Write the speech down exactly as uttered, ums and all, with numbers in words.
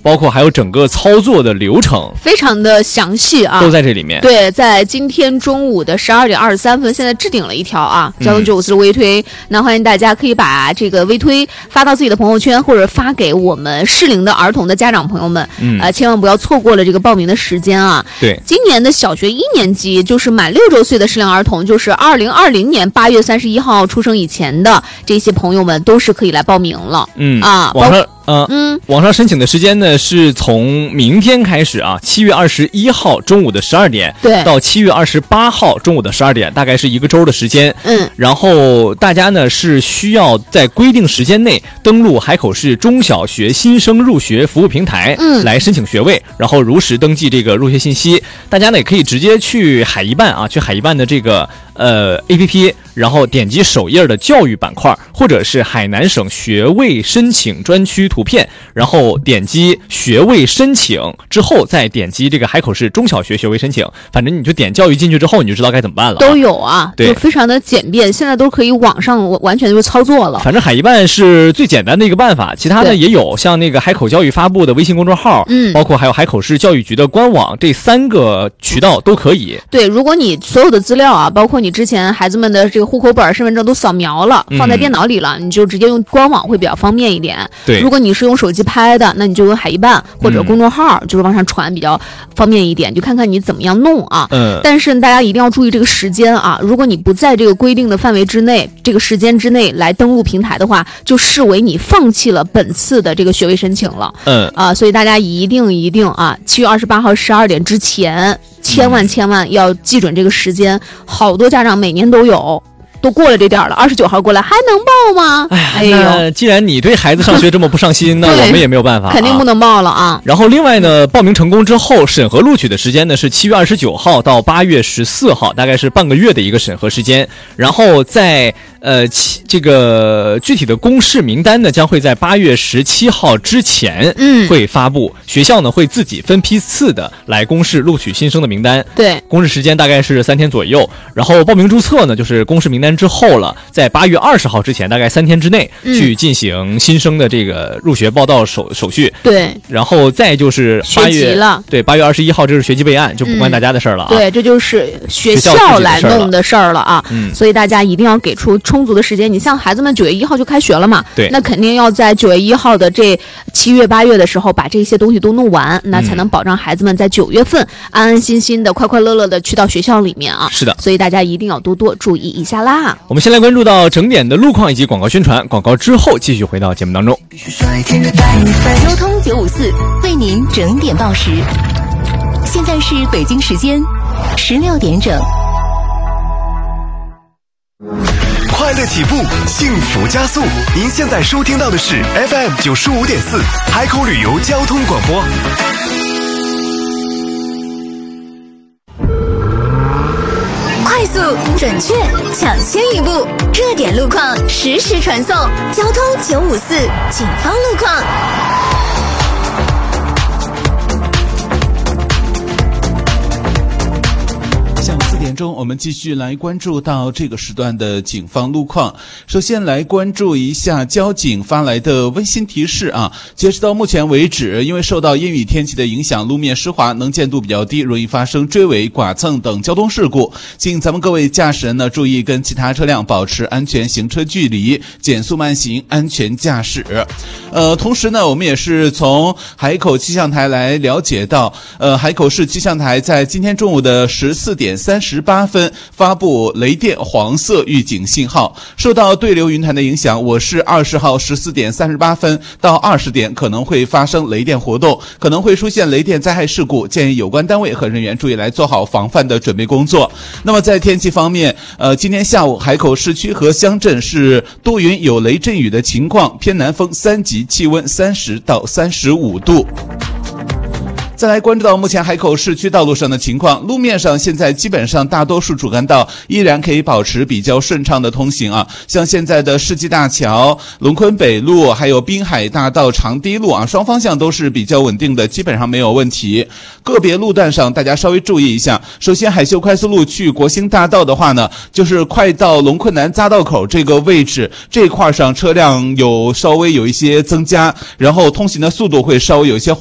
包括还有整个操作的流程， 非常的详细啊， 都在这里面。 对，在今天中午的十二点二十三分，现在置顶了一条啊，交通九五四的微推、嗯，那欢迎大家可以把这个微推发到自己的朋友圈，或者发给我们适龄的儿童的家长朋友们，嗯，呃，千万不要错过了这个报名的时间啊。 对， 今年的小学一年级，就是满六周岁的适龄儿童，就是二零二零年八月三十一号出生以前的这些朋友们，都是可以来报名了。 嗯啊， 网上。呃， 嗯， 网上申请的时间呢是从明天开始啊，七月二十一号中午的十二点， 对， 到七月二十八号中午的十二点，大概是一个周的时间。 嗯， 然后大家呢是需要在规定时间内登录海口市中小学新生入学服务平台，嗯，来申请学位，然后如实登记这个入学信息。大家呢也可以直接去海一办啊，去海一办的这个呃 A P P， 然后点击首页的教育板块，或者是海南省学位申请专区图片，然后点击学位申请之后，再点击这个海口市中小学学位申请。反正你就点教育进去之后，你就知道该怎么办了、啊。 都有啊， 对， 就非常的简便，现在都可以网上完全就操作了。 反正海一办是最简单的一个办法，其他的也有，像那个海口教育发布的微信公众号，嗯，包括还有海口市教育局的官网，这三个渠道都可以。 对，如果你所有的资料啊，包括你之前孩子们的这个户口本、身份证都扫描了，放在电脑里了，嗯、你就直接用官网会比较方便一点。 对， 如果你是用手机拍的，那你就用海一办或者公众号、嗯，就是往上传比较方便一点，就看看你怎么样弄啊。嗯。但是大家一定要注意这个时间啊，如果你不在这个规定的范围之内，这个时间之内来登录平台的话，就视为你放弃了本次的这个学位申请了。嗯。啊，所以大家一定一定啊，七月二十八号十二点之前，千万千万要记准这个时间。嗯、好多家长每年都有。都过了这点了，二十九号过来还能报吗？ 哎呀，那既然你对孩子上学这么不上心，那我们也没有办法、啊， 肯定不能报了啊。 然后另外呢，报名成功之后，审核录取的时间呢是七月二十九号到八月十四号，大概是半个月的一个审核时间。然后在呃这个具体的公示名单呢，将会在八月十七号之前嗯会发布，嗯、学校呢会自己分批次的来公示录取新生的名单。 对， 公示时间大概是三天左右。然后报名注册呢，就是公示名单之后了，在八月二十号之前，大概三天之内、嗯、去进行新生的这个入学报到手手续。 对， 然后再就是八月了， 对，八月二十一号这是学籍备案，就不关大家的事儿了啊、 嗯。对，这就是学校来弄的事儿了啊。嗯，所以大家一定要给出充足的时间。你像孩子们九月一号就开学了嘛， 对， 那肯定要在九月一号的这七月八月的时候把这些东西都弄完，那才能保障孩子们在九月份安安心心的、快快乐乐的去到学校里面啊。 是的， 所以大家一定要多多注意一下啦。 我们先来关注到整点的路况以及广告宣传，广告之后继续回到节目当中。 交通九五四为您整点报时，现在是北京时间十六点整。 快乐起步，幸福加速。您现在收听到的是 F M 九十五点四海口旅游交通广播。 快速、准确、抢先一步，热点路况实时传送。交通九五四警方路况。 下午四点钟，我们继续来关注到这个时段的警方路况。首先来关注一下交警发来的温馨提示啊，截止到目前为止，因为受到阴雨天气的影响，路面湿滑，能见度比较低，容易发生追尾、剐蹭等交通事故。请咱们各位驾驶人呢，注意跟其他车辆保持安全行车距离，减速慢行，安全驾驶。呃，同时呢，我们也是从海口气象台来了解到，呃，海口市气象台在今天中午的十四点三十八分发布雷电黄色预警信号。受到对流云团的影响，我市二十号十四点三十八分到二十点可能会发生雷电活动，可能会出现雷电灾害事故，建议有关单位和人员注意来做好防范的准备工作。那么在天气方面，呃，今天下午海口市区和乡镇是多云有雷阵雨的情况，偏南风三级，气温三十到三十五度。再来关注到目前海口市区道路上的情况，路面上现在基本上大多数主干道依然可以保持比较顺畅的通行啊，像现在的世纪大桥、龙昆北路还有滨海大道长堤路啊，双方向都是比较稳定的，基本上没有问题。个别路段上大家稍微注意一下，首先海秀快速路去国兴大道的话呢，就是快到龙昆南匝道口这个位置，这块上车辆有稍微有一些增加，然后通行的速度会稍微有一些